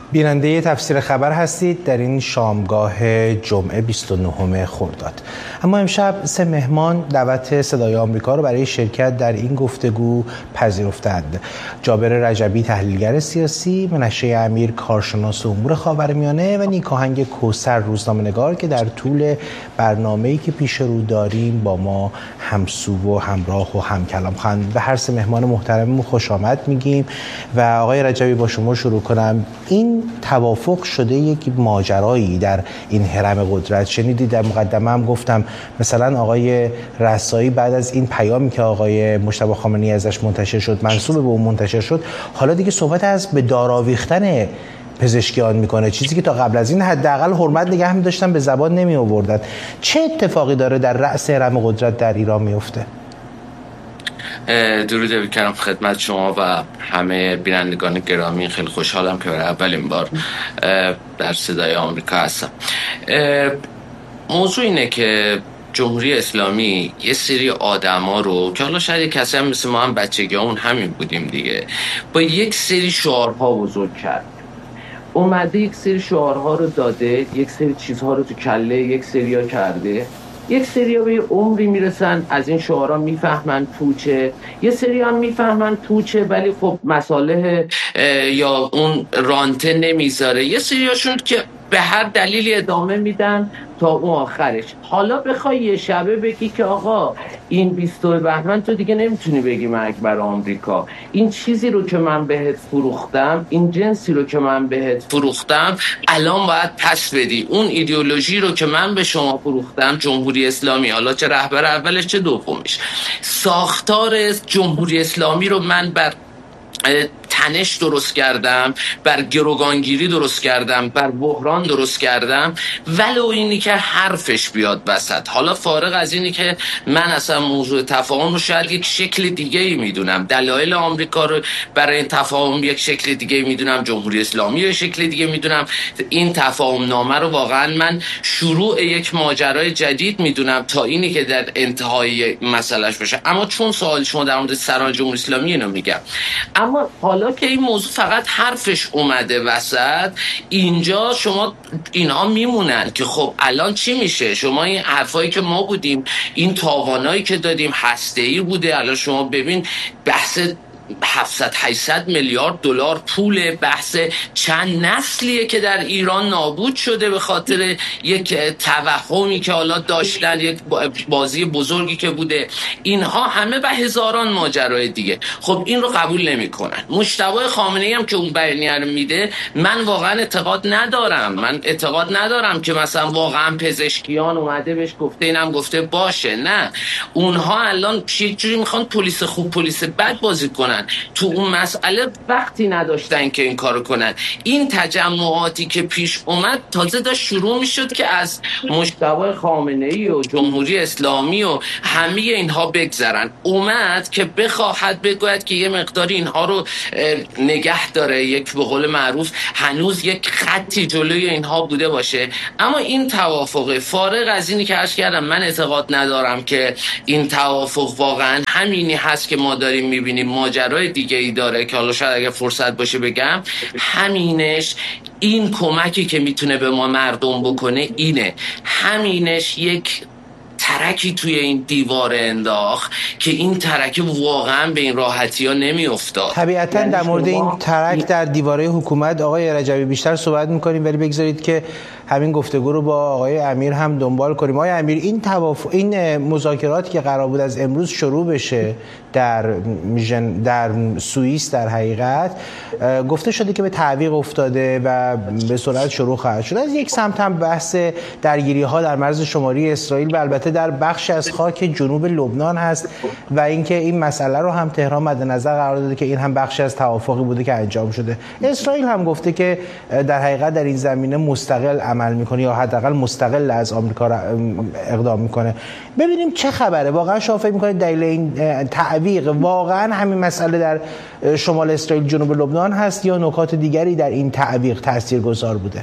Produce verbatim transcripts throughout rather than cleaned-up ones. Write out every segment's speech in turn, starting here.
بیننده تفسیر خبر هستید در این شامگاه جمعه بیست و نهم خرداد. اما امشب سه مهمان دعوت صدای آمریکا رو برای شرکت در این گفتگو پذیرفتند. جابر رجبی تحلیلگر سیاسی، منشه امیر کارشناس امور خاورمیانه و نیکاهنگ کوثر روزنامه‌نگار که در طول برنامه‌ای که پیش رو داریم با ما همسو و همراه و همکلام خواهند. به هر سه مهمان محترممون خوش آمد میگیم و آقای رجبی با شما شروع کنم. این توافق شده یک ماجرایی در این هرم قدرت. شنیدید در مقدمه هم گفتم مثلا آقای رسایی بعد از این پیامی که آقای مجتبی خامنه‌ای ازش منتشر شد، منسوب به اون منتشر شد، حالا دیگه صحبت از به دار آویختن پزشکیان میکنه، چیزی که تا قبل از این حداقل حرمت نگه می‌داشتن به زبان نمی آوردن. چه اتفاقی داره در رأس هرم قدرت در ایران میفته؟ درود بکرم خدمت شما و همه بینندگان گرامی. خیلی خوشحالم که برای اولین بار در صدای آمریکا هستم. موضوع اینه که جمهوری اسلامی یه سری آدما رو که حالا شاید کسی هم مثل ما هم بچگی اون همین بودیم دیگه، با یک سری شعارها بزرگ کرد. اومده یک سری شعارها رو داده، یک سری چیزها رو تو کله یک سریا کرده. یک سری ها به عمری میرسن از این شعارها میفهمن توچه، یه سری هم میفهمن توچه ولی خب مصالح یا اون رانته نمیذاره، یه سری هاشون که به هر دلیلی ادامه میدن تا اون آخرش. حالا بخوای یه شبه بگی که آقا این بیستم بهمن تو دیگه نمیتونی بگی مرگ بر آمریکا، این چیزی رو که من بهت فروختم، این جنسی رو که من بهت فروختم الان باید پس بدی. اون ایدئولوژی رو که من به شما فروختم، جمهوری اسلامی، حالا چه رهبر اولش چه دومیش، ساختار جمهوری اسلامی رو من بر تنش درست کردم، بر گروگانگیری درست کردم، بر بحران درست کردم، ولو اینی که حرفش بیاد وسط. حالا فارغ از اینی که من اصلا موضوع تفاهم رو شاید یک شکل دیگه ای میدونم، دلایل آمریکا رو برای این تفاهم یک شکل دیگه میدونم، جمهوری اسلامی رو یک شکل دیگه میدونم، این تفاهم نامه رو واقعا من شروع یک ماجرای جدید میدونم تا اینی که در انتهای مسئلهش بشه. اما چون سوال شما در مورد سران جمهوری اسلامی اینو میگم، اما حالا که این موضوع فقط حرفش اومده وسط، اینجا شما اینا میمونن که خب الان چی میشه؟ شما این حرفایی که ما بودیم، این تاوانایی که دادیم هسته‌ای بوده، الان شما ببین بحث هفتصد هشتصد میلیارد دلار پول، بحث چند نسلیه که در ایران نابود شده به خاطر یک توهمی که حالا داشتن، یک بازی بزرگی که بوده، اینها همه و هزاران ماجرای دیگه. خب این رو قبول نمی‌کنن. مجتبی خامنه‌ای هم که اون بیانیه رو میده، من واقعا اعتقاد ندارم من اعتقاد ندارم که مثلا واقعا پزشکیان اومده بهش گفته اینم گفته باشه. نه، اونها الان یک جوری میخوان پلیس خوب پلیس بد بازی کنن. تو اون مسئله وقتی نداشتن که این کارو کنن. این تجمعاتی که پیش اومد تازه داشت شروع میشد که از مجتبی خامنه‌ای و جمهوری اسلامی و همه اینها بگذرن. اومد که بخواهد بگوید که یه مقداری اینها رو نگه داره، یک به قول معروف هنوز یک خطی جلوی اینها بوده باشه. اما این توافق، فارغ از اینی که عرض کردم من اعتقاد ندارم که این توافق واقعا همینی هست که ما داریم میبینیم، ماجرای دیگه ای داره که حالا شاید اگه فرصت باشه بگم. همینش این کمکی که میتونه به ما مردم بکنه اینه، همینش یک ترکی توی این دیوار انداخت که این ترک واقعا به این راحتی ها نمی افتاد. طبیعتا در مورد این ترک در دیواره حکومت آقای رجبی بیشتر صحبت میکنیم، ولی بگذارید که همین گفتگو رو با آقای امیر هم دنبال کنیم. آقای امیر، این توافق، این مذاکراتی که قرار بود از امروز شروع بشه در در سوئیس، در حقیقت گفته شده که به تعویق افتاده و به سرعت شروع خواهد شد. از یک سمت هم بحث درگیری ها در مرز شمالی اسرائیل و البته در بخش از خاک جنوب لبنان هست و اینکه این مسئله رو هم تهران مد نظر قرار داده که این هم بخشی از توافقی بوده که انجام شده. اسرائیل هم گفته که در حقیقت در این زمینه مستقل عمل میکنه یا حداقل مستقل از آمریکا اقدام میکنه. ببینیم چه خبره. واقعا شما فکر میکنید دلیل این تعویق واقعا همین مسئله در شمال اسرائیل جنوب لبنان هست یا نکات دیگری در این تعویق تاثیرگذار بوده؟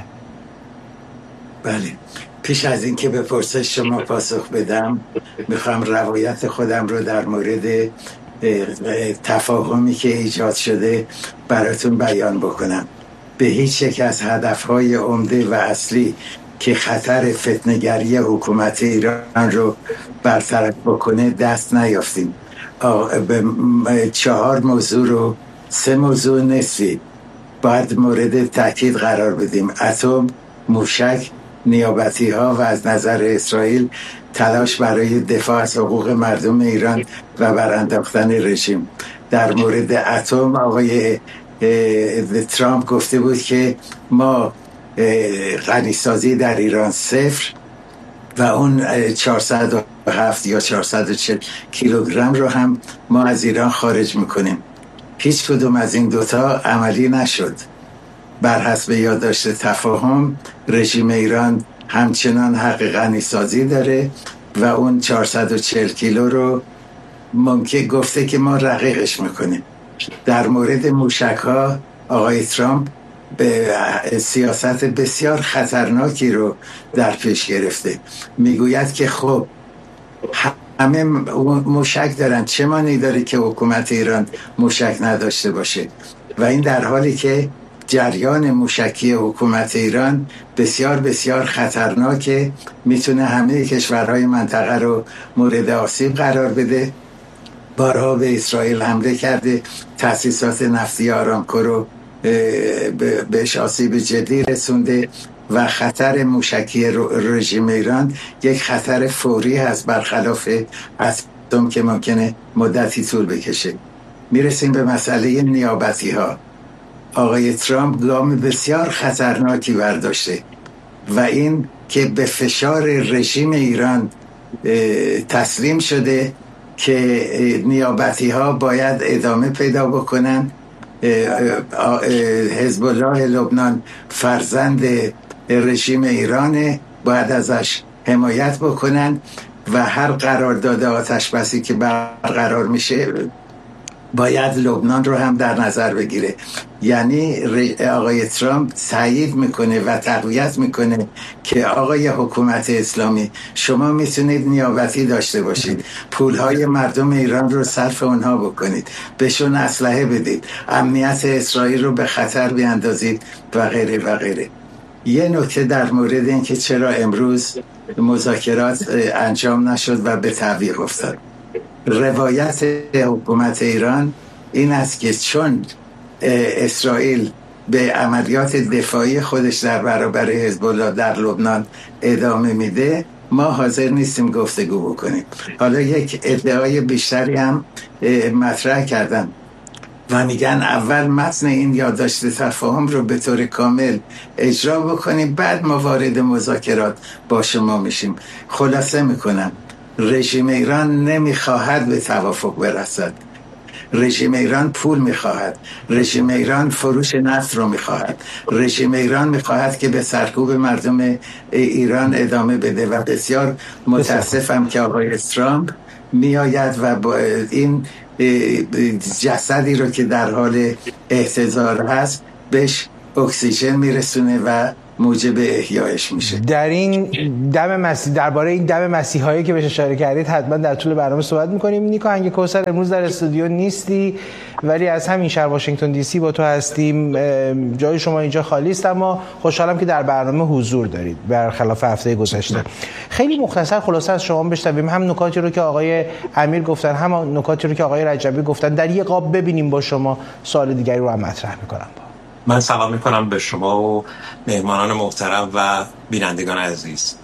بله، پیش از این که به پرسش شما پاسخ بدم میخوام روایت خودم رو در مورد تفاهمی که ایجاد شده براتون بیان بکنم. به هیچ یک از هدفهای عمده و اصلی که خطر فتنه‌گری حکومت ایران رو برطرف بکنه دست نیافتیم. چهار موضوع رو سه موضوع نصفی باید مورد تاکید قرار بدیم: اتم، موشک، نیابتی ها و از نظر اسرائیل تلاش برای دفاع از حقوق مردم ایران و برانداختن رژیم. در مورد اتم آقای ترامپ گفته بود که ما غنیسازی در ایران صفر و اون چهارصد و هفت یا چهارصد و چهل کیلوگرم رو هم ما از ایران خارج میکنیم. هیچ کدوم از این دوتا عملی نشد. بر حسب یادداشت تفاهم رژیم ایران همچنان حق غنیسازی داره و اون چهارصد و چهل کیلو رو ممکن گفته که ما رقیقش میکنیم. در مورد موشک ها آقای ترامپ به سیاست بسیار خطرناکی رو در پیش گرفته. میگوید که خب همه موشک دارن، چه معنی داره که حکومت ایران موشک نداشته باشه؟ و این در حالی که جریان موشکی حکومت ایران بسیار بسیار خطرناکه، میتونه همه کشورهای منطقه رو مورد آسیب قرار بده. بارها به اسرائیل حمله کرده، تأسیسات نفتی آرامکو رو بهش آسیب جدی رسونده و خطر موشکی رژیم ایران یک خطر فوری هست، برخلاف اتم که ممکنه مدتی طول بکشه. میرسیم به مسئله نیابتی ها. آقای ترامپ گام بسیار خطرناکی برداشته و این که به فشار رژیم ایران تسلیم شده که نیابتی ها باید ادامه پیدا بکنن. حزب الله لبنان فرزند رژیم ایرانه، باید ازش حمایت بکنن و هر قرارداد آتش بسی که برقرار میشه باید لبنان رو هم در نظر بگیره. یعنی آقای ترامپ تایید میکنه و تقویت میکنه که آقای حکومت اسلامی شما میتونید نیابتی داشته باشید، پولهای مردم ایران رو صرف اونها بکنید، بهشون اسلحه بدید، امنیت اسرائیل رو به خطر بیاندازید و غیره و غیره. یه نکته در مورد این که چرا امروز مذاکرات انجام نشد و به تعویق افتاد. روایت حکومت ایران این است که چون اسرائیل به عملیات دفاعی خودش در برابر حزب الله در لبنان ادامه میده، ما حاضر نیستیم گفتگو بکنیم. حالا یک ادعای بیشتری هم مطرح کردن و میگن اول متن این یادداشت تفاهم رو به طور کامل اجرا بکنیم، بعد ما وارد مذاکرات با شما میشیم. خلاصه میکنم، رژیم ایران نمیخواهد به توافق برسد. رژیم ایران پول میخواهد، رژیم ایران فروش نفت رو میخواهد، رژیم ایران میخواهد که به سرکوب مردم ایران ادامه بده و بسیار متاسفم که آقای ترامپ میآید و با این جسدی رو که در حال احتضار هست بهش اکسیژن میرسونه و موجب احیایش میشه. در این دم مسیح درباره این دم مسیحایی که بهش اشاره کردید حتما در طول برنامه صحبت میکنیم. نیکا هنگ کوثر امروز در استودیو نیستی ولی از همین شهر واشنگتن دی سی با تو هستیم. جای شما اینجا خالی است اما خوشحالم که در برنامه حضور دارید برخلاف هفته گذشته. خیلی مختصر خلاصه از شما بشنویم، هم نکاتی رو که آقای امیر گفتن هم نکاتی رو که آقای رجبی گفتن در یه قاب ببینیم با شما. سوال دیگری رو هم مطرح میکنم. من سلام میکنم به شما و مهمانان محترم و بینندگان عزیز.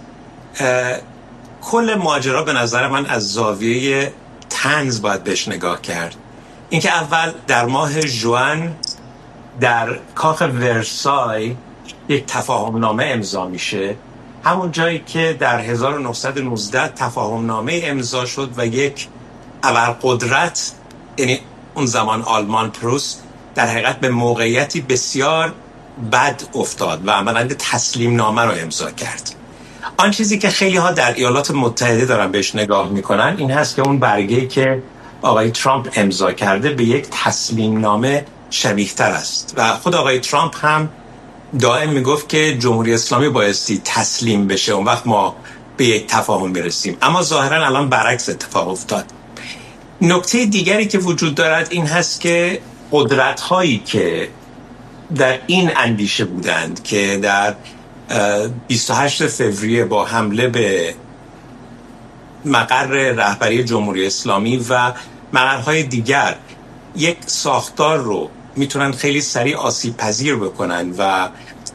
کل ماجرا به نظر من از زاویه طنز باید بهش نگاه کرد. اینکه اول در ماه ژوئن در کاخ ورسای یک تفاهم نامه امضا میشه، همون جایی که در هزار و نهصد و نوزده تفاهم نامه امضا شد و یک ابرقدرت، یعنی اون زمان آلمان، پروس، در حقیقت به موقعیتی بسیار بد افتاد و عملاً تسلیم نامه رو امضا کرد. آن چیزی که خیلی ها در ایالات متحده دارن بهش نگاه میکنن این هست که اون برگه‌ای که آقای ترامپ امضا کرده به یک تسلیم نامه شبیه تر است و خود آقای ترامپ هم دائم میگفت که جمهوری اسلامی بایستی تسلیم بشه، اون وقت ما به یک تفاهم برسیم. اما ظاهراً الان برعکس اتفاق افتاد. نکته دیگری که وجود دارد این هست که قدرت هایی که در این اندیشه بودند که در بیست و هشتم فوریه با حمله به مقر رهبری جمهوری اسلامی و مقرهای دیگر یک ساختار رو میتونن خیلی سریع آسیب پذیر بکنن و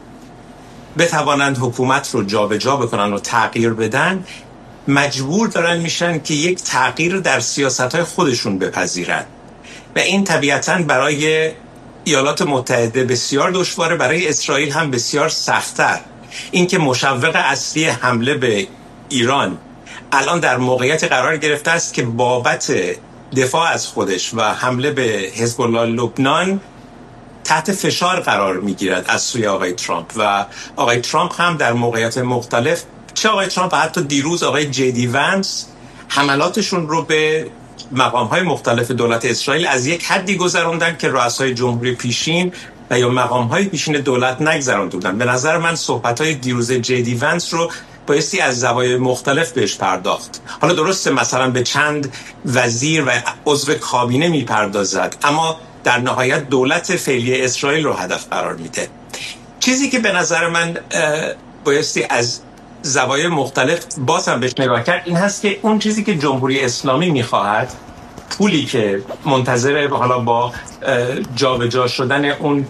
بتوانند حکومت رو جابجا بکنن و تغییر بدن، مجبور دارن میشن که یک تغییر در سیاست‌های خودشون بپذیرن و این طبیعتاً برای ایالات متحده بسیار دشواره، برای اسرائیل هم بسیار سخت‌تر. اینکه مشوق اصلی حمله به ایران الان در موقعیت قرار گرفته است که بابت دفاع از خودش و حمله به حزب الله لبنان تحت فشار قرار میگیرد از سوی آقای ترامپ و آقای ترامپ هم در موقعیت مختلف، چه آقای ترامپ و حتی دیروز آقای جی دی ونس، حملاتشون رو به مقام‌های مختلف دولت اسرائیل از یک حدی گذروندن که رؤسای جمهوری پیشین و یا مقام‌های پیشین دولت نگذرانده بودن. به نظر من صحبت‌های دیروز جی دی ونس رو بایستی از زوایای مختلف بهش پرداخت. حالا درسته مثلا به چند وزیر و عضو کابینه میپردازد، اما در نهایت دولت فعلی اسرائیل رو هدف قرار میده. چیزی که به نظر من بایستی از زوایای مختلف باز هم بهش نگاه کرد این هست که اون چیزی که جمهوری اسلامی میخواهد، پولی که منتظره حالا با جابجا شدن اون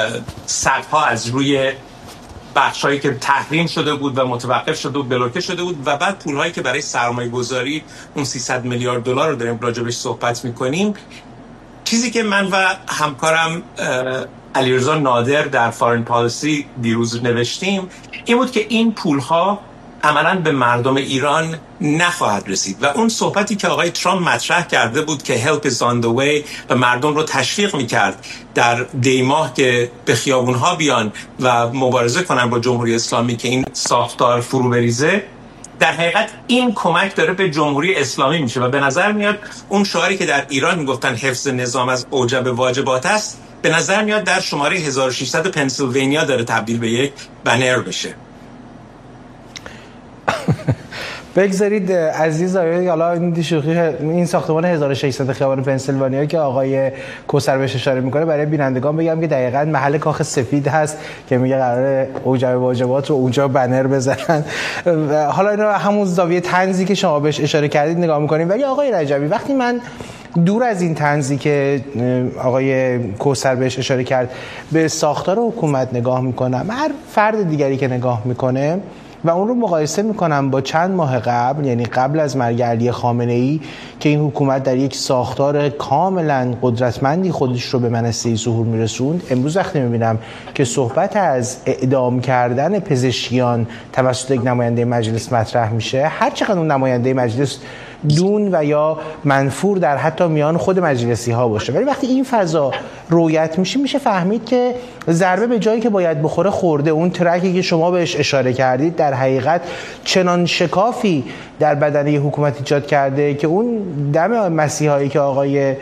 سقف‌ها از روی بخشایی که تحریم شده بود و متوقف شده و بلوکه شده بود و بعد پولهایی که برای سرمایه گذاری اون سیصد میلیارد دلار رو داریم راجبش صحبت میکنیم، چیزی که من و همکارم علیرضا نادر در فارن پالیسی دیروز نوشتیم این بود که این پولها عملاً به مردم ایران نخواهد رسید و اون صحبتی که آقای ترامپ مطرح کرده بود که help is on the way و مردم رو تشویق میکرد در دیماه که به خیابونها بیان و مبارزه کنن با جمهوری اسلامی که این ساختار فرو بریزه، در حقیقت این کمک داره به جمهوری اسلامی میشه و به نظر میاد اون شعاری که در ایران میگفتن حفظ نظام از اوجب واجبات است، به نظر میاد در شماره هزار و ششصد پنسیلوانیا داره تبدیل به یک بنر بشه. بگذارید عزیز آقای، حالا این شوخی، این ساختمان هزار و ششصد خیابان پنسیلوانیا که آقای کوثر بهش اشاره میکنه برای بینندگان بگم که دقیقاً محل کاخ سفید هست که میگه قراره اوجب واجبات رو اونجا بنر بزنن. حالا اینو همون زاویه طنزی که شما بهش اشاره کردید نگاه میکنیم. ولی آقای رجبی، وقتی من دور از این طنزی که آقای کوثر بهش اشاره کرد به ساختار حکومت نگاه میکنم، هر فرد دیگری که نگاه میکنه و اون رو مقایسه میکنم با چند ماه قبل، یعنی قبل از مرگ علی خامنه‌ای که این حکومت در یک ساختار کاملا قدرتمندی خودش رو به منصه ظهور میرسوند، امروز وقتی میبینم که صحبت از اعدام کردن پزشکیان توسط یک نماینده مجلس مطرح میشه، هر چقدر اون نماینده مجلس دون و یا منفور در حتی میان خود مجلسی ها باشه، ولی وقتی این فضا رویت میشه میشه فهمید که ضربه به جایی که باید بخوره خورده. اون ترکی که شما بهش اشاره کردید در حقیقت چنان شکافی در بدنه حکومت ایجاد کرده که اون دم مسیحایی که آقای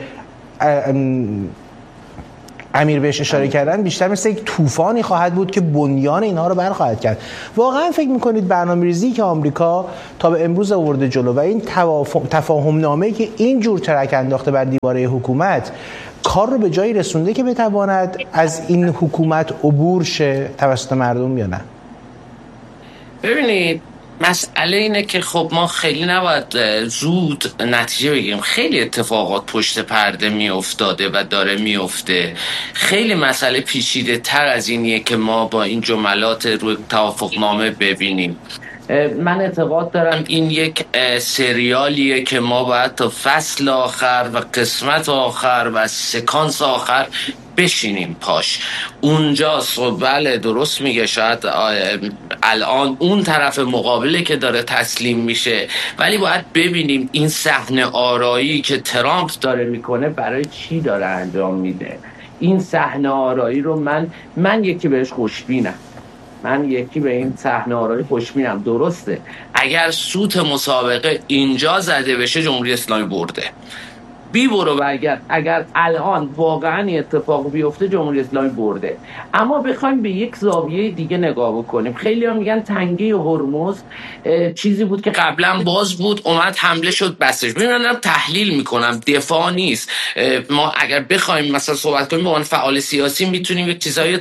امیر بهش اشاره کردن بیشتر مثل یک طوفانی خواهد بود که بنیان اینها رو برخواهد کرد. واقعا فکر میکنید برنامه‌ریزی که آمریکا تا به امروز آورده جلو و این تفاهم نامه‌ای که این جور ترک انداخته بر دیواره حکومت کار رو به جایی رسونده که بتواند از این حکومت عبور شه توسط مردم یا نه؟ ببینید، مسئله اینه که خب ما خیلی نباید زود نتیجه بگیریم. خیلی اتفاقات پشت پرده می افتاده و داره می افته. خیلی مسئله پیچیده تر از اینیه که ما با این جملات روی توافقنامه ببینیم. من اعتقاد دارم این یک سریالیه که ما باید تا فصل آخر و قسمت آخر و سکانس آخر بشینیم پاش. اونجاست. و بله درست میگه، شاید الان اون طرف مقابله که داره تسلیم میشه، ولی باید ببینیم این صحنه آرایی که ترامپ داره میکنه برای چی داره انجام میده. این صحنه آرایی رو من من یکی بهش خوشبینم. من یکی به این صحنه آرایی خوشبینم. درسته اگر سوت مسابقه اینجا زده بشه جمهوری اسلامی برده، بی برو برگرد اگر الان واقعا این اتفاق بیفته جمهوری اسلامی برده. اما بخوایم به یک زاویه دیگه نگاه بکنیم، خیلی ها میگن تنگه هرمز چیزی بود که قبلا باز بود اومد حمله شد بسش. ببینم تحلیل میکنم، دفاع نیست. ما اگر بخوایم مثلا صحبت کنیم به عنوان فعال سیاسی میتونیم یک چیزایی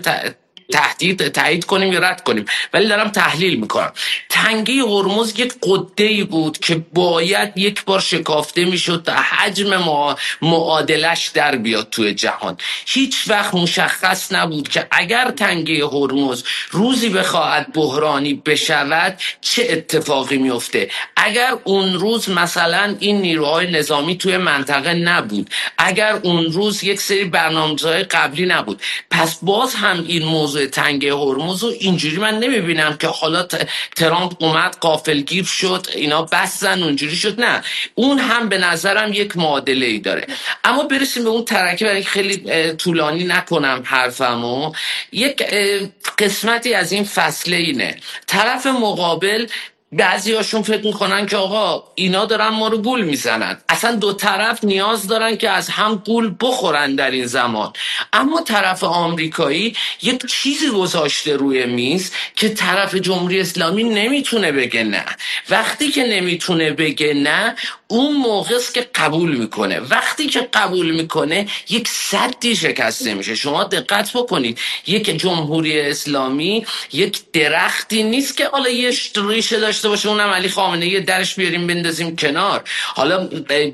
تهدید تایید کنیم یا رد کنیم، ولی دارم تحلیل میکنم. تنگه هرمز یک قده‌ای بود که باید یک بار شکافته میشد تا حجم معادلش در بیاد توی جهان. هیچ وقت مشخص نبود که اگر تنگه هرمز روزی بخواهد بحرانی بشود چه اتفاقی میفته. اگر اون روز مثلا این نیروهای نظامی توی منطقه نبود، اگر اون روز یک سری برنامه‌های قبلی نبود، پس باز هم این موضوع تنگه هرمز رو اینجوری من نمیبینم که حالا ترامپ اومد غافلگیر شد اینا بسن اونجوری شد. نه، اون هم به نظرم یک معادله ای داره. اما برسیم به اون ترکیب، برای خیلی طولانی نکنم حرفمو، یک قسمتی از این فصله اینه، طرف مقابل بعضی هاشون فکر میکنن که آقا اینا دارن ما رو گول میزنن. اصلا دو طرف نیاز دارن که از هم گول بخورن در این زمان. اما طرف آمریکایی یک چیزی گذاشته روی میز که طرف جمهوری اسلامی نمیتونه بگه نه. وقتی که نمیتونه بگه نه، اون موقع است که قبول میکنه. وقتی که قبول میکنه یک سدی شکسته میشه. شما دقت بکنید، یک جمهوری اسلامی یک درختی نیست که حالا یه ریشه داشته باشه اونم علی خامنه‌ای درش بیاریم بندازیم کنار. حالا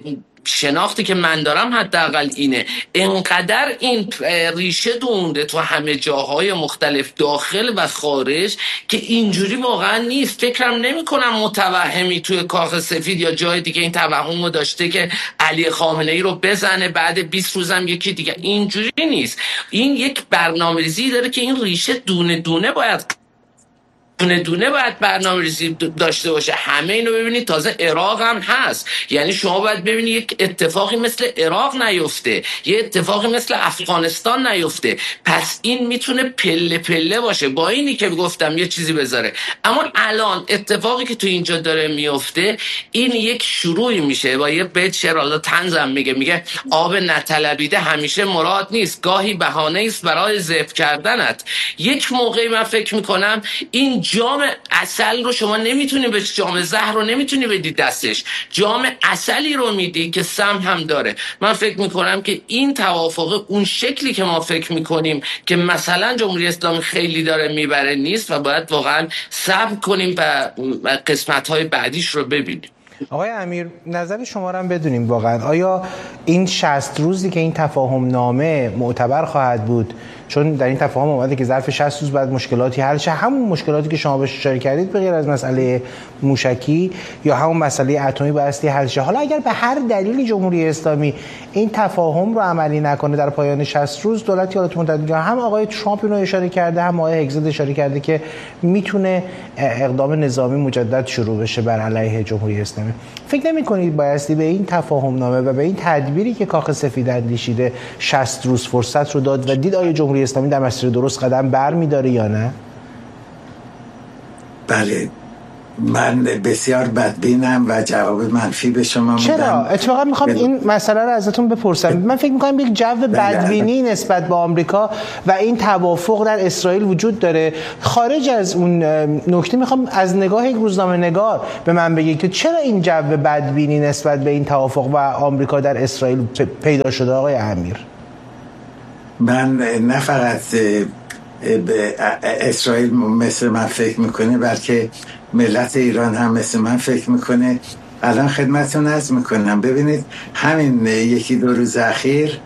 شناختی که من دارم حداقل اینه، انقدر این ریشه دونده تو همه جاهای مختلف داخل و خارج که اینجوری واقعا نیست. فکرم نمی کنم متوهمی توی کاخ سفید یا جای دیگه این توهم رو داشته که علی خامنه‌ای رو بزنه بعد بیست روزم یکی دیگه. اینجوری نیست. این یک برنامه‌ریزی داره که این ریشه دونه دونه باید دونه دونه باید برنامه‌ریزی داشته باشه. همه اینو ببینید، تازه عراق هم هست. یعنی شما باید ببینید یک اتفاقی مثل عراق نیفته، یه اتفاقی مثل افغانستان نیفته. پس این میتونه پله پله باشه، با اینی که گفتم یه چیزی بذاره. اما الان اتفاقی که تو اینجا داره میفته، این یک شروعی میشه. با یه بیت شعر الله طنزم میگه میگه آب نطلبیده همیشه مراد نیست، گاهی بهانه است برای ذبح کردنت. یک موقعی من فکر میکنم این جام عسل رو شما نمیتونی به جام زهر رو نمیتونی بدی دستش، جام عسلی رو میدی که سم هم داره. من فکر میکنم که این توافق اون شکلی که ما فکر میکنیم که مثلا جمهوری اسلامی خیلی داره میبره نیست و باید واقعا صبر کنیم و قسمت‌های بعدیش رو ببینیم. آقای امیر، نظر شما رو هم بدونیم واقعا آیا این شصت روزی که این تفاهم نامه معتبر خواهد بود، چون در این تفاهم اومده که ظرف شصت روز بعد مشکلاتی حل شه، همون مشکلاتی که شما بهش اشاره کردید به غیر از مسئله موشکی یا همون مسئله اتمی بایستی حل شه. حالا اگر به هر دلیلی جمهوری اسلامی این تفاهم رو عملی نکنه در پایان شصت روز، دولت ایالات متحده هم آقای ترامپ اینو اشاره کرده هم آقای هگزت اشاره کرده که میتونه اقدام نظامی مجدد شروع بشه بر علیه جمهوری اسلامی. فکر نمی‌کنید بایستی به این تفاهم نامه و به این تدبیری که کاخ سفید اندیشیده شصت روز فرصت رو داد و دید آیا جمهوری اسلامی در مسیر درست قدم برمی‌داره یا نه؟ بله، من بسیار بدبینم و جواب منفی به شما میدم. چرا؟ اتفاقا میخوام بل... این مسئله رو ازتون بپرسم. من فکر میکنم یک جو بدبینی نسبت به آمریکا و این توافق در اسرائیل وجود داره. خارج از اون نکته میخوام از نگاه یک روزنامه نگار به من بگید که چرا این جو بدبینی نسبت به این توافق و آمریکا در اسرائیل پیدا شده آقای امیر؟ من نه فقط به اسرائیل مثل من فکر میکنه، بلکه ملت ایران هم مثل من فکر میکنه. الان خدمتتون عرض میکنم، ببینید همین یکی دو روز اخیر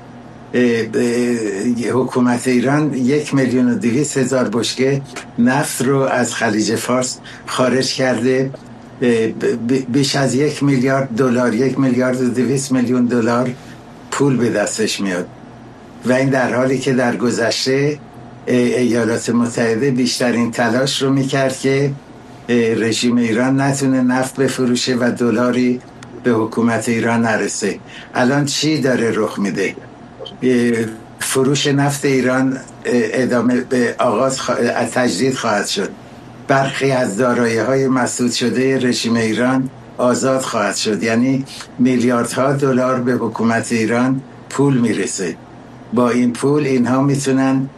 حکومت ایران یک میلیون و دویست هزار بشکه نفت رو از خلیج فارس خارج کرده، بیش از یک میلیارد دلار، یک میلیارد و دویست میلیون دلار پول به دستش میاد. و این در حالی که در گذشته ایالات متحده بیشترین تلاش رو میکرد که رژیم ایران نتونه نفت بفروشه و دلاری به حکومت ایران نرسه. الان چی داره رخ میده؟ فروش نفت ایران ادامه به آغاز تجدید خواهد شد. برخی از دارایی‌های مسدود شده رژیم ایران آزاد خواهد شد. یعنی میلیاردها دلار به حکومت ایران پول میرسه. با این پول اینها میتونن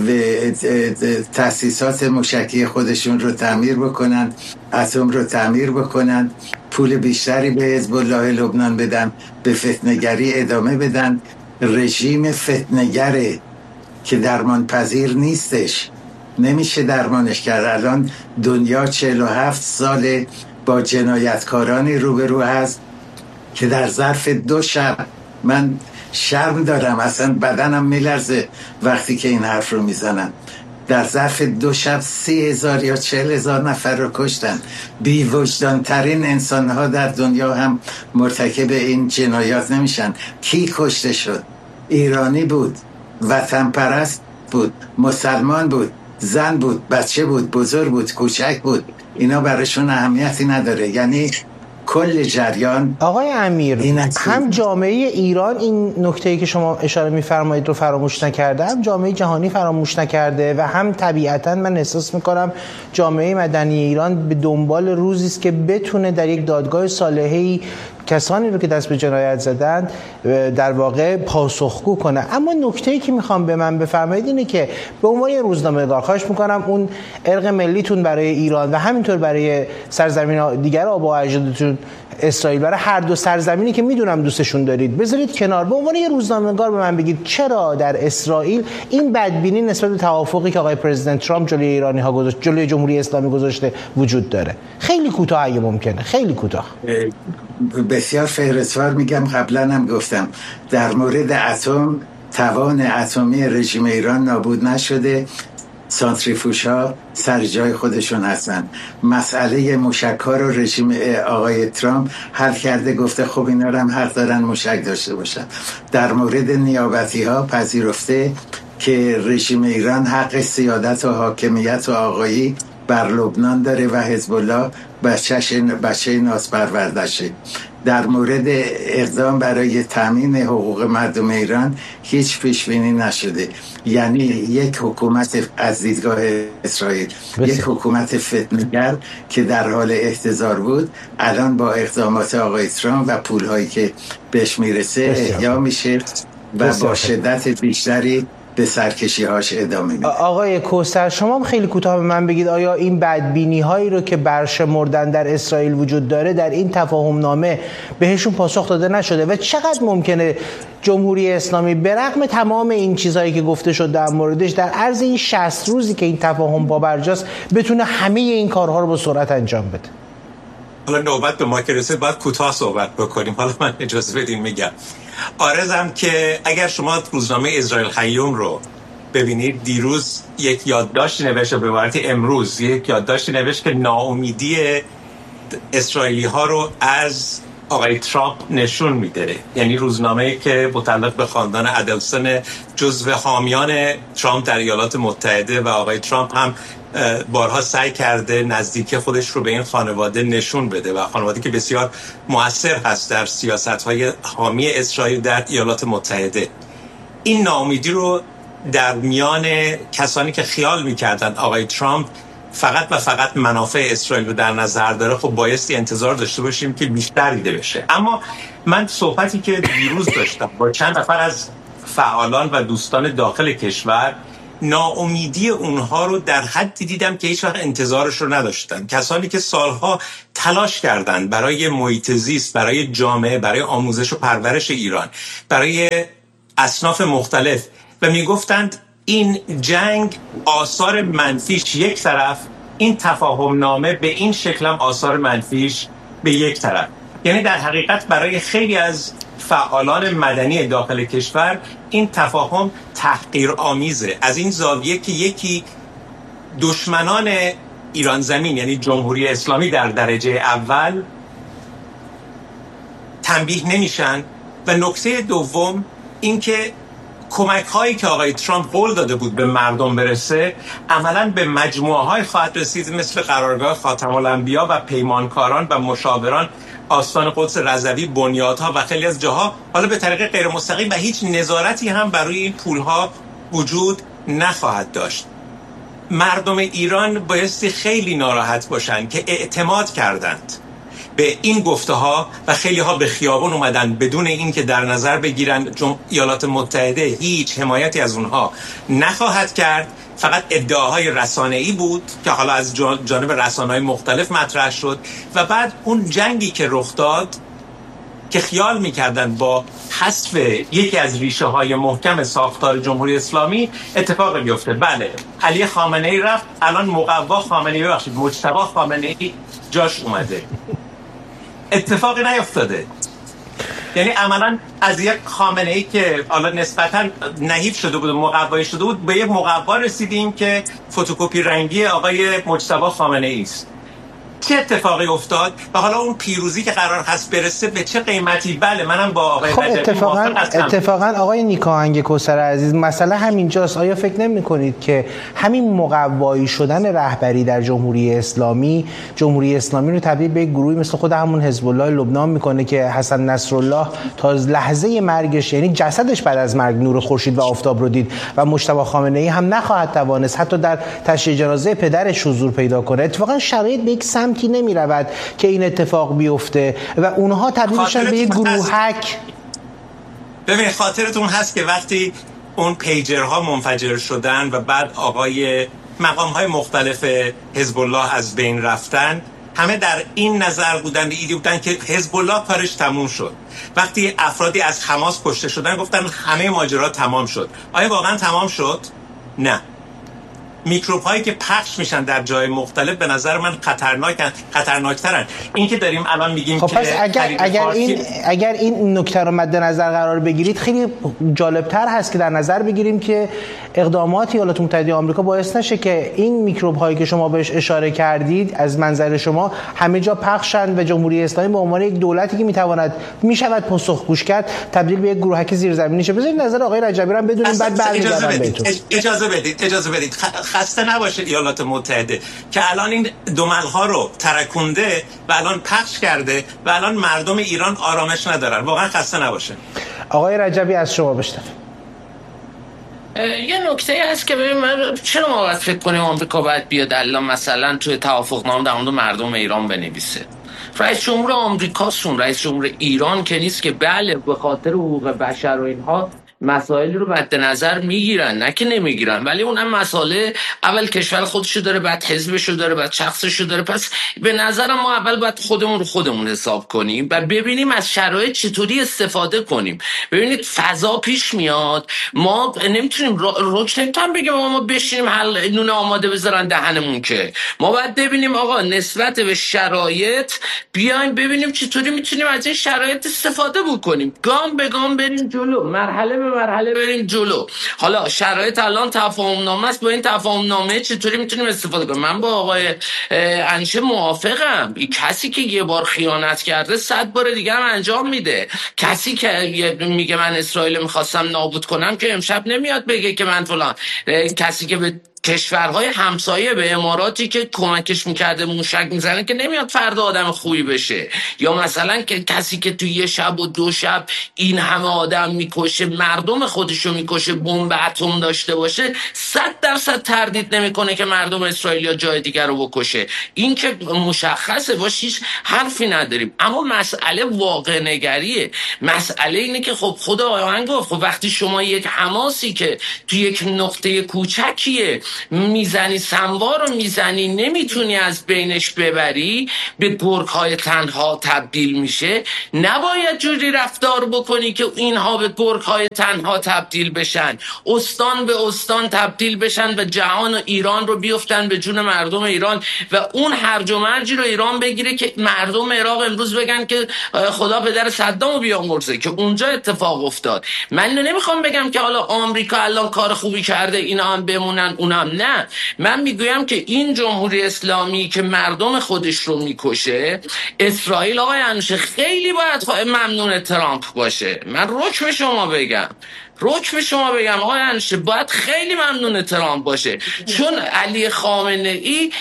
تأسیسات موشکی خودشون رو تعمیر بکنن، اتم رو تعمیر بکنن، پول بیشتری به حزب الله لبنان بدن، به فتنه‌گری ادامه بدن. رژیم فتنه‌گره که درمان پذیر نیستش، نمیشه درمانش کرد. الان دنیا چهل و هفت سال با جنایتکارانی روبرو هست که در ظرف دو شب، من شرم دارم اصلا بدنم میلرزه وقتی که این حرف رو میزنم، در ظرف دو شب سی هزار یا چهل هزار نفر رو کشتن. بی وجدان ترین انسان ها در دنیا هم مرتکب این جنایات نمیشن. کی کشته شد؟ ایرانی بود، وطن پرست بود، مسلمان بود، زن بود، بچه بود، بزرگ بود، کوچک بود. اینا براشون اهمیتی نداره. یعنی کل جریان. آقای امیر، هم جامعه ایران این نکته‌ای که شما اشاره می‌فرمایید رو فراموش نکرده، هم جامعه جهانی فراموش نکرده و هم طبیعتاً من احساس می‌کنم جامعه مدنی ایران به دنبال روزی است که بتونه در یک دادگاه صالحه‌ای کسانی رو که دست به جنایت زدند در واقع پاسخگو کنه. اما نکته‌ای که میخوام به من بفرمایید اینه که به عنوان روزنامه‌نگار خواهش میکنم اون ارق ملیتون برای ایران و همینطور برای سرزمین دیگر آبا و اجدادتون اسرائیل، برای هر دو سرزمینی که میدونم دوستشون دارید، بذارید کنار. به عنوان یه روزنامه‌نگار به من بگید چرا در اسرائیل این بدبینی نسبت به توافقی که آقای پرزیدنت ترامپ جلوی ایرانی‌ها گذاشت، جلوی جمهوری اسلامی گذاشته وجود داره؟ خیلی کوتاه اگه ممکنه، خیلی کوتاه. بسیار فهرستوار میگم، قبلا هم گفتم در مورد اتم، توان اتمی رژیم ایران نابود نشده، سانتریفوژها سر جای خودشون هستن. مسئله موشک‌ها رو رژیم آقای ترامپ حل کرده، گفته خب اینا رو هم حق دارن موشک داشته باشن. در مورد نیابتی‌ها پذیرفته که رژیم ایران حق سیادت و حاکمیت و آقایی بر لبنان داره و حزب الله بچه بچه ناسپروردشه. در مورد اقدام برای تامین حقوق مردم ایران هیچ پیشبینی نشده. یعنی یک حکومت از دیدگاه اسرائیل بسید. یک حکومت فتنه‌گر که در حال احتضار بود، الان با اقدامات آقای ترامپ و پولهایی که بهش میرسه احیا میشه و بسید. با شدت بیشتری به سرکشی‌هاش ادامه میده. آقای کوثر، شما هم خیلی کوتاه به من بگید آیا این بدبینی هایی رو که برشمردن در اسرائیل وجود داره در این تفاهم نامه بهشون پاسخ داده نشده و چقدر ممکنه جمهوری اسلامی به رغم تمام این چیزهایی که گفته شد در موردش در عرض این شصت روزی که این تفاهم پابرجاست بتونه همه این کارها رو با سرعت انجام بده؟ حالا نوبت به ما که رسید باید کوتاه صحبت بکنیم. حالا من اجازه بدین میگم. آرزم که اگر شما روزنامه اسرائیل خیوم رو ببینید، دیروز یک یادداشت نوشت، به عبارت امروز یک یادداشت نوشت که ناامیدی اسرائیلی ها رو از آقای ترامپ نشون میده. یعنی روزنامه‌ای که متعلق به خاندان ادلسون جزو حامیان ترامپ در ایالات متحده و آقای ترامپ هم بارها سعی کرده نزدیکی خودش رو به این خانواده نشون بده و خانواده که بسیار مؤثر هست در سیاست‌های حامی اسرائیل در ایالات متحده. این ناامیدی رو در میان کسانی که خیال می‌کردند آقای ترامپ فقط و فقط منافع اسرائیل رو در نظر داره، خب بایستی انتظار داشته باشیم که بیشتر دیده بشه. اما من صحبتی که دیروز داشتم با چند نفر از فعالان و دوستان داخل کشور، ناامیدی اونها رو در حدی دیدم که هیچ وقت انتظارش رو نداشتن. کسانی که سالها تلاش کردند برای محیط زیست، برای جامعه، برای آموزش و پرورش ایران، برای اصناف مختلف، و میگفتند این جنگ آثار منفیش یک طرف، این تفاهم نامه به این شکل هم آثار منفیش به یک طرف. یعنی در حقیقت برای خیلی از فعالان مدنی داخل کشور این تفاهم تحقیرآمیزه، از این زاویه که یکی دشمنان ایران زمین یعنی جمهوری اسلامی در درجه اول تنبیه نمیشن، و نکته دوم این که کمک هایی که آقای ترامپ قول داده بود به مردم برسه عملاً به مجموعه های خواهد رسید مثل قرارگاه خاتم الانبیا و پیمانکاران و مشاوران، آستان قدس رضوی، بنیادها و خیلی از جاها، حالا به طریق غیر مستقیم، و هیچ نظارتی هم برای این پولها وجود نخواهد داشت. مردم ایران بایستی خیلی ناراحت باشند که اعتماد کردند به این گفته ها و خیلی ها به خیابان اومدن بدون اینکه در نظر بگیرن ایالات متحده هیچ حمایتی از اونها نخواهد کرد، فقط ادعاهای رسانه‌ای بود که حالا از جانب رسانه‌های مختلف مطرح شد و بعد اون جنگی که رخ داد که خیال میکردن با حذف یکی از ریشه های محکم ساختار جمهوری اسلامی اتفاق بیفته. بله، علی خامنه‌ای رفت، الان مقوا خامنه‌ای ببخشید مجتبی خامنه‌ای جاش اومده. اتفاقی نیفتاده. یعنی عملاً از یک خامنه‌ای که حالا نسبتاً نحیف شده بود و مقوایی شده بود به یک مقوا رسیدیم که فتوکپی رنگی آقای مجتبی خامنه‌ای است. چه اتفاقی افتاد و حالا اون پیروزی که قرار هست برسه به چه قیمتی؟ بله منم با آقای خب اتفاقا اتفاقا آقای نیکاهنگ کوثر عزیز مسئله همینجاست. آیا فکر نمی کنید که همین مقوایی شدن رهبری در جمهوری اسلامی جمهوری اسلامی رو تبدیل به یک گروهی مثل خود همون حزب الله لبنان میکنه که حسن نصرالله تا لحظه مرگش، یعنی جسدش بعد از مرگ نور خورشید و آفتاب رو دید و مجتبی خامنه‌ای هم نخواهد توانست حتی در تشییع جنازه پدرش حضور پیدا کنه؟ اتفاقا شرایط به یک سمتی نمی رود که این اتفاق بیفته و اونها تبدیل شدن به یک گروهک. ببینید خاطرتون هست که وقتی اون پیجرها منفجر شدن و بعد آقای مقام‌های مختلف حزب الله از بین رفتن، همه در این نظر بودن به ایده بودن که حزب الله کارش تموم شد. وقتی افرادی از حماس کشته شدن گفتن همه ماجرا تمام شد. آیا واقعا تمام شد؟ نه. میکروب هایی که پخش میشن در جای مختلف به نظر من خطرناکن، خطرناکترن. این که داریم الان میگیم خب که پس اگر اگر این اگر این نکته رو مد نظر قرار بگیرید خیلی جالبتر هست که در نظر بگیریم که اقدامات ایالات متحده آمریکا باعث نشه که این میکروب هایی که شما بهش اشاره کردید از منظر شما همه جا پخشند و جمهوری اسلامی به عنوان یک دولتی که میتواند میشود پاسخگوش کرد تبدیل به یک گروهک زیرزمینی شه. بذارید نظر آقای رجبی رو بدونیم بعد برمیگردم بهتون. اجازه بدید اجازه بدید خسته نباشید ایالات متحده که الان این دملها رو ترکونده و الان پخش کرده و الان مردم ایران آرامش ندارن. واقعا خسته نباشه. آقای رجبی از شما بشنویم. یه نکته هست که ببین من چرا ما باید فکر کنیم آمریکا باید بیاد الان مثلا توی توافقنامه در مورد مردم ایران بنویسه؟ رئیس جمهور آمریکاسون، رئیس جمهور ایران که نیست که بله به خاطر حقوق بشر و اینها مسائل رو مد نظر میگیرن، نه که نمیگیرن، ولی اونم مسئله اول کشور خودشو داره، بعد حزبشو داره، بعد شخصشو داره. پس به نظرم ما اول باید خودمون رو خودمون حساب کنیم و ببینیم از شرایط چطوری استفاده کنیم. ببینید فضا پیش میاد، ما نمیتونیم روش نمیتونم بگیم ما بشینیم حل نون آماده بذارن دهنمون، که ما باید ببینیم آقا نسبت به شرایط بیایم ببینیم چطوری میتونیم از این شرایط استفاده بکنیم، گام به گام بریم جلو، مرحله به مرحله بریم جلو. حالا شرایط الان تفاهم نامه است، با این تفاهم نامه چطوری میتونیم استفاده کنیم؟ من با آقای انشه موافقم. کسی که یه بار خیانت کرده صد بار دیگه هم انجام میده. کسی که میگه من اسرائیل میخواستم نابود کنم که امشب نمیاد بگه که من فلان. کسی که به کشورهای همسایه به اماراتی که کمکش میکرده موشک میزنه که نمیاد فردا آدم خوبی بشه. یا مثلا که کسی که توی یه شب و دو شب این همه آدم میکشه، مردم خودشو میکشه، بمب اتم داشته باشه، صد درصد تردید نمیکنه که مردم اسرائیل یا جای دیگر رو بکشه. این که مشخصه، باش هیچ حرفی نداریم. اما مسئله واقع نگریه. مسئله اینه که خب خدا آهنگ گفت خب وقتی شما یک حماسی که توی یک نقطه کوچکیه میزنی، سنوار رو میزنی، نمیتونی از بینش ببری، به گرگ‌های تنها تبدیل میشه، نباید جوری رفتار بکنی که اینها به گرگ‌های تنها تبدیل بشن، استان به استان تبدیل بشن و جهان و ایران رو بیفتن به جون مردم ایران و اون هرج و مرجی رو ایران بگیره که مردم عراق امروز بگن که خدا پدر صدامو بیامرزه، که اونجا اتفاق افتاد. من نمیخوام بگم که حالا آمریکا الان کار خوبی کرده اینا هم بمونن اونم نه. من میگویم که این جمهوری اسلامی که مردم خودش رو میکشه، اسرائیل آقای انوشه خیلی باید ممنون ترامپ باشه. من رکم شما بگم رک به شما بگم آقای انوشه باید خیلی ممنون ترامپ باشه، چون علی خامنه ای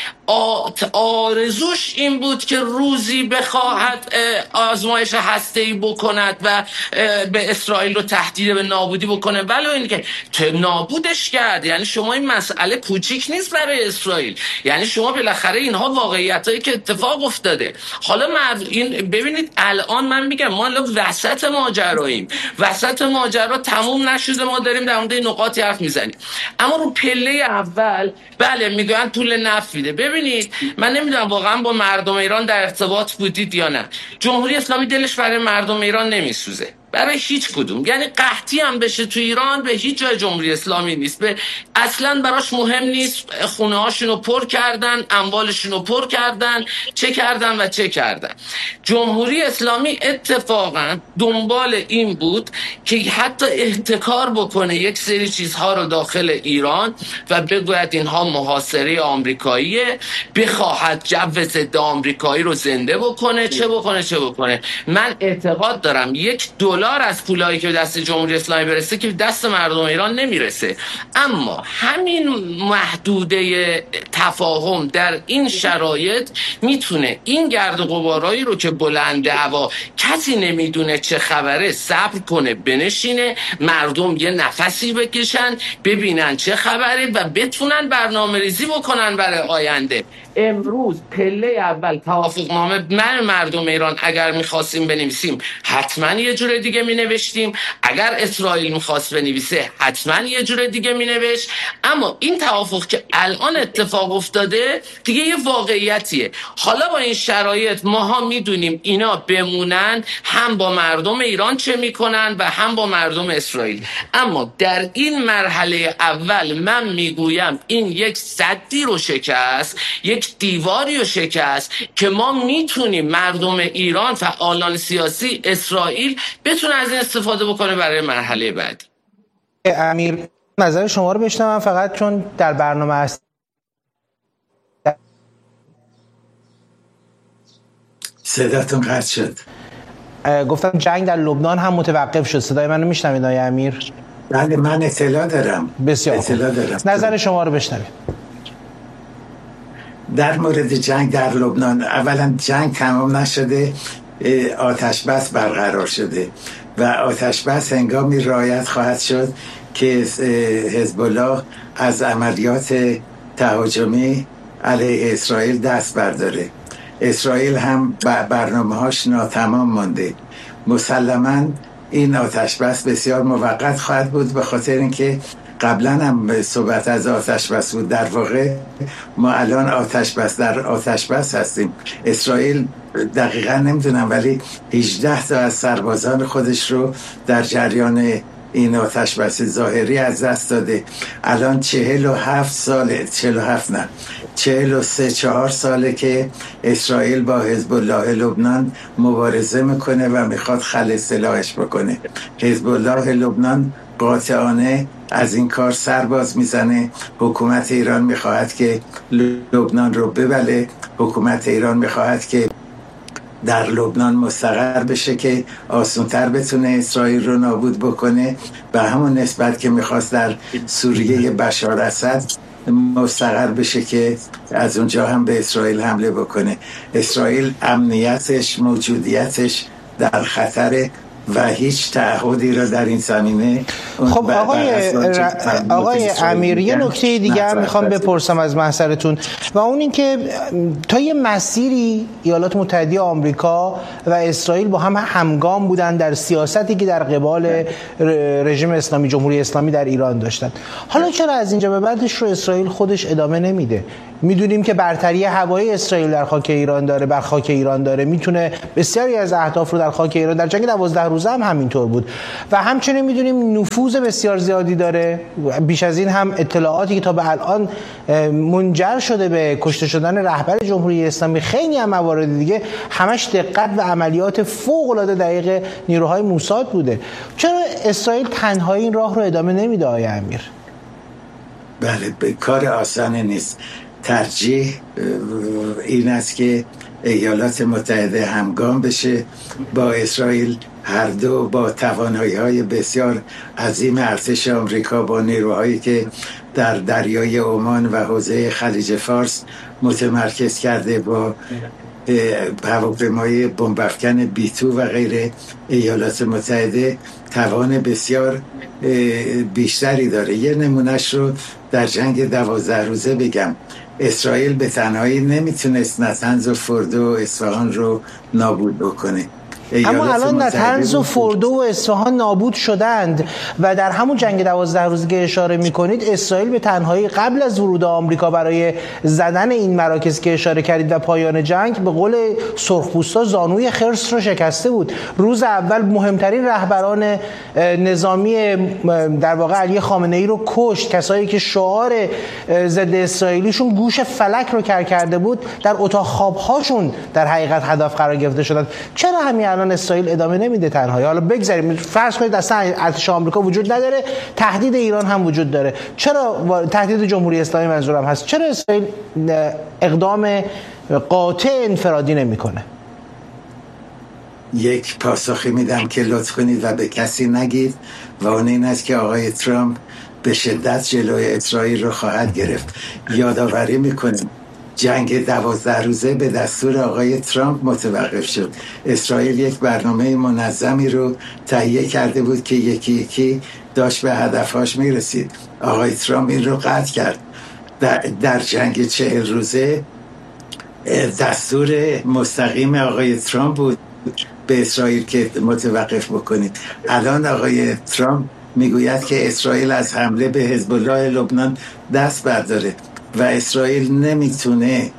آرزوش این بود که روزی بخواهد آزمایش هسته‌ای بکند و به اسرائیل رو تهدید به نابودی بکنه، ولی این که نابودش کرد. یعنی شما این مسئله کوچیک نیست برای اسرائیل، یعنی شما بالاخره اینها واقعیتایی که اتفاق افتاده. حالا این ببینید الان من میگم ما الان وسط ماجراییم، وسط ماجرا تموم نشده، ما داریم در مورد نقاطی حرف میزنیم، اما رو پله اول بله میگن پول نفت میده. ببینید من نمیدونم واقعا با مردم ایران در ارتباط بودید یا نه، جمهوری اسلامی دلش برای مردم ایران نمیسوزه، برای هیچ کدوم، یعنی قحطی هم بشه تو ایران به هیچ جای جمهوری اسلامی نیست، به اصلا براش مهم نیست. خونه هاشونو پر کردن، اموالشونو پر کردن، چه کردن و چه کردن. جمهوری اسلامی اتفاقا دنبال این بود که حتی احتکار بکنه یک سری چیزها رو داخل ایران و بگوید اینها محاصره آمریکاییه، بخواهد جو ضد آمریکایی رو زنده بکنه، چه بکنه چه بکنه. من اعتقاد دارم یک دلار از پولایی که به دست جمهوری اسلامی برسه که دست مردم ایران نمیرسه، اما همین محدوده تفاهم در این شرایط میتونه این گرد و غبارایی رو که بلنده هوا کسی نمیدونه چه خبره صبر کنه، بنشینه، مردم یه نفسی بکشن ببینن چه خبره و بتونن برنامه ریزی بکنن برای آینده. امروز پله اول توافقنامه من مردم ایران اگر میخواستیم بنویسیم حتما یه جور دیگه مینوشتیم، اگر اسرائیل میخواست بنویسه حتما یه جور دیگه مینوشت، اما این توافق که الان اتفاق افتاده دیگه یه واقعیتیه. حالا با این شرایط ماها میدونیم اینا بمونن هم با مردم ایران چه میکنن و هم با مردم اسرائیل، اما در این مرحله اول من میگویم این یک سدی رو شکست، یک دیواری رو شکست که ما میتونیم مردم ایران، فعالان سیاسی، اسرائیل بتونه از این استفاده بکنه برای مرحله بعدی. امیر نظر شما رو بشنوم فقط، چون در برنامه است صداتون قطع شد. گفتم جنگ در لبنان هم متوقف شد. صدای منو میشنوید آقای امیر؟ بله من اطلاع دارم. بسیار اطلاع دارم. نظر شما رو بشنوید. در مورد جنگ در لبنان، اولا جنگ تمام نشده، آتش بس برقرار شده و آتش بس هنگامی رعایت خواهد شد که حزب الله از عملیات تهاجمی علیه اسرائیل دست برداره. اسرائیل هم برنامه‌هاش ناتمام مانده. مسلماً این آتش بس بسیار موقت خواهد بود، به خاطر اینکه قبلا هم صحبت از آتش بس بود. در واقع ما الان آتش بس در آتش بس هستیم. اسرائیل دقیقا نمیدونم ولی هجده تا از سربازان خودش رو در جریان این آتش بس ظاهری از دست داده. الان چهل و هفت ساله، چهل و هفت نه چهل و سه چهار ساله که اسرائیل با حزب الله لبنان مبارزه میکنه و میخواد خل سلاحش بکنه. حزب الله لبنان قاطعانه از این کار سرباز میزنه. حکومت ایران میخواهد که لبنان رو ببله، حکومت ایران میخواهد که در لبنان مستقر بشه که آسان‌تر بتونه اسرائیل رو نابود بکنه، و همون نسبت که میخواست در سوریه بشار اسد مستقر بشه که از اونجا هم به اسرائیل حمله بکنه. اسرائیل امنیتش، موجودیتش در خطر و هیچ تعهدی را در این زمینه. خب آقای ر... آقای امیر، یه نکته دیگه هم میخوام بپرسم از محضرتون و اون این که تا یه مسیری ایالات متحده آمریکا و اسرائیل با هم همگام بودن در سیاستی که در قبال رژیم اسلامی، جمهوری اسلامی در ایران داشتن. حالا چرا از اینجا به بعدش رو اسرائیل خودش ادامه نمیده؟ میدونیم که برتری هوایی اسرائیل در خاک ایران داره، بر خاک ایران داره، میتونه بسیاری از اهداف رو در خاک ایران، در جنگ دوازده روزه هم همینطور بود و همچنین میدونیم نفوذ بسیار زیادی داره. بیش از این هم اطلاعاتی که تا به الان منجر شده به کشته شدن رهبر جمهوری اسلامی، خیلی هم موارد دیگه همش دقت و عملیات فوق العاده دقیق نیروهای موساد بوده. چرا اسرائیل تنهایی این راه رو ادامه نمیده آقای امیر؟ بله، به کار آسانی نیست. ترجیح این است که ایالات متحده همگام بشه با اسرائیل، هر دو با توانایی‌های بسیار عظیم ارتش آمریکا با نیروهایی که در دریای عمان و حوزه خلیج فارس متمرکز کرده، با هواپیمای بمب‌افکن بی تو و غیره ایالات متحده توان بسیار بیشتری داره. یه نمونهش رو در جنگ دوازده روزه بگم. اسرائیل به تنهایی نمیتونست نتنز و فردو و اصفهان رو نابود بکنه، اما الان نتنز و فردو و اصفهان نابود شدند و در همون جنگ دوازده روزه که اشاره میکنید اسرائیل به تنهایی قبل از ورود آمریکا برای زدن این مراکز که اشاره کردید و پایان جنگ به قول سرخپوستا زانوی خرس رو شکسته بود. روز اول مهمترین رهبران نظامی در واقع علی خامنه ای رو کشت، کسایی که شعار ضد اسرائیلیشون گوش فلک رو کر کرده بود در اتاق خوابهاشون در حقیقت هدف قرار گرفته شدند. چرا همین الان اسرائیل ادامه نمیده تنهایی؟ حالا بگذاریم فرض کنید اصلا ارتش آمریکا وجود نداره، تهدید ایران هم وجود داره، چرا تهدید جمهوری اسلامی منظورم هست، چرا اسرائیل اقدام قاطع انفرادی نمیکنه؟ یک پاسخی میدم که لطف کنید و به کسی نگید و اون این است که آقای ترامپ به شدت جلوی اسرائیل رو خواهد گرفت. یادآوری میکنیم جنگ دوازده روزه به دستور آقای ترامپ متوقف شد. اسرائیل یک برنامه منظمی رو تهیه کرده بود که یکی یکی داشت به هدفهاش میرسید. آقای ترامپ این رو قطع کرد. در, در جنگ چهل روزه دستور مستقیم آقای ترامپ بود به اسرائیل که متوقف بکنید. الان آقای ترامپ میگوید که اسرائیل از حمله به حزب الله لبنان دست برداره و اسرائیل نمیتونه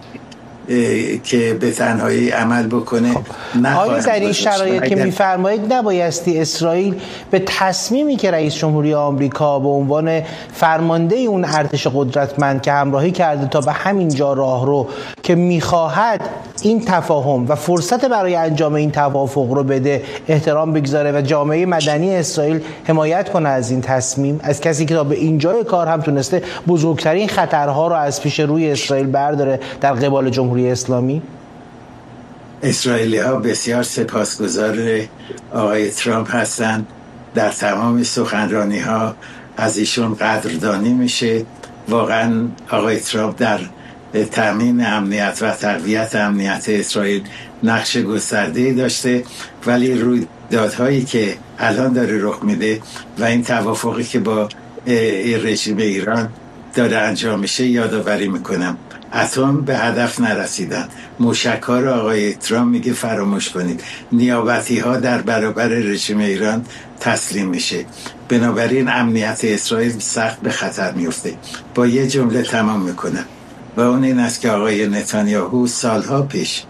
که به تنهایی عمل بکنه. آیا در این شرایط که میفرمایید نبایستی اسرائیل به تصمیمی که رئیس جمهوری آمریکا به عنوان فرمانده اون ارتش قدرتمند که همراهی کرده تا به همین جا راه رو که میخواهد این تفاهم و فرصت برای انجام این توافق رو بده احترام بگذاره و جامعه مدنی اسرائیل حمایت کنه از این تصمیم، از کسی که تا به اینجای کار هم تونسته بزرگترین خطرها رو از پیش روی اسرائیل برداره در قبال جمهوری اسلامی؟ اسرائیلی ها بسیار سپاسگزار آقای ترامپ هستند. در تمام سخنرانی ها از ایشون قدردانی میشه. واقعا آقای ترامپ در تامین امنیت و تقویت امنیت اسرائیل نقش گسترده‌ای داشته، ولی رویدادهایی که الان داره رخ میده و این توافقی که با رژیم ایران داره انجام میشه یادآوری میکنم اتم به هدف نرسیدن. موشک‌ها رو آقای ترامپ میگه فراموش کنید. نیابتی ها در برابر رژیم ایران تسلیم میشه. بنابراین امنیت اسرائیل سخت به خطر میفته. با یه جمله تمام میکنم و اون این است که آقای نتانیاهو سالها پیش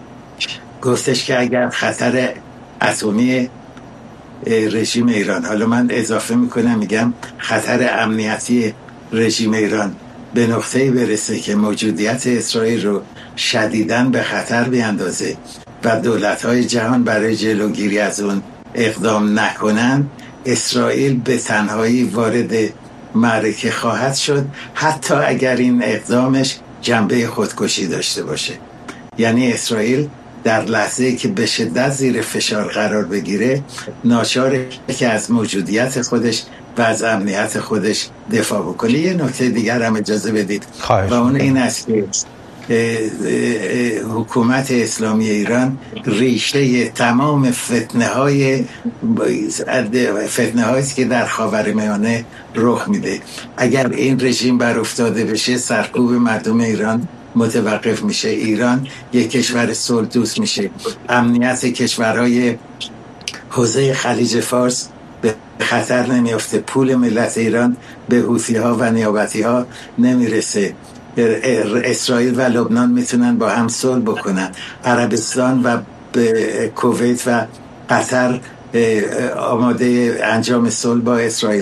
گفتش که اگر خطر اتمی رژیم ایران، حالا من اضافه میکنم میگم خطر امنیتی رژیم ایران به نقطه‌ای برسه که موجودیت اسرائیل رو شدیداً به خطر بیاندازه و دولت‌های جهان برای جلوگیری از اون اقدام نکنن، اسرائیل به تنهایی وارد معرکه خواهد شد، حتی اگر این اقدامش جنبه خودکشی داشته باشه. یعنی اسرائیل در لحظه‌ای که به شدت زیر فشار قرار بگیره ناچاره که از موجودیت خودش و از امنیت خودش دفاع بکنه. یه نکته دیگر هم اجازه بدید و اون این است که حکومت اسلامی ایران ریشه تمام فتنه های فتنه هایی که در خاورمیانه رخ میده. اگر این رژیم بر افتاده بشه سرکوب مردم ایران متوقف میشه، ایران یک کشور صلح دوست میشه، امنیت کشورهای حوزه خلیج فارس به خطر نمیافته، پول ملت ایران به حوثی ها و نیابتی ها نمیرسه، اسرائیل و لبنان میتونن با هم صلح بکنن، عربستان و کویت و قطر آماده انجام صلح با اسرائیل